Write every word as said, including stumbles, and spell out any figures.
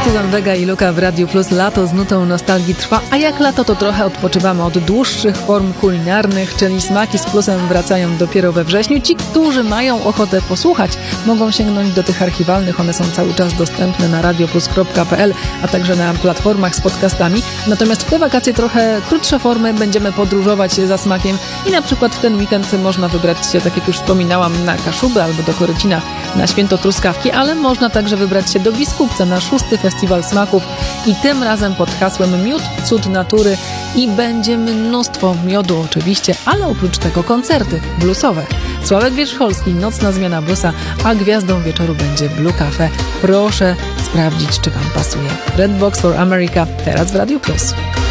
Susan Vega i Luka w Radiu Plus. Lato z nutą nostalgii trwa, a jak lato, to trochę odpoczywamy od dłuższych form kulinarnych, czyli smaki z plusem wracają dopiero we wrześniu. Ci, którzy mają ochotę posłuchać, mogą sięgnąć do tych archiwalnych. One są cały czas dostępne na radioplus kropka p l, a także na platformach z podcastami. Natomiast w te wakacje trochę krótsze formy, będziemy podróżować za smakiem i na przykład w ten weekend można wybrać się, tak jak już wspominałam, na Kaszuby albo do Korycina na Święto Truskawki, ale można także wybrać się do Biskupca na szósty Festiwal Smaków i tym razem pod hasłem Miód, Cud Natury i będzie mnóstwo miodu oczywiście, ale oprócz tego koncerty bluesowe. Sławek Wierzcholski, Nocna Zmiana Bluesa, a gwiazdą wieczoru będzie Blue Cafe. Proszę sprawdzić, czy Wam pasuje. Red Box for America, teraz w Radiu Plus.